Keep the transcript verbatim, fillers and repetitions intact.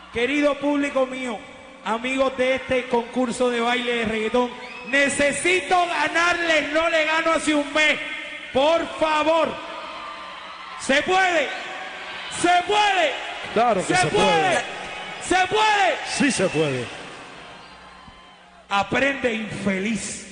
Querido público mío, amigos de este concurso de baile de reggaetón, necesito ganarles, no le gano hace un mes. Por favor. ¿Se puede? ¿Se puede? Claro que ¿Se, se puede? puede. ¿Se puede? Sí se puede. Aprende, infeliz.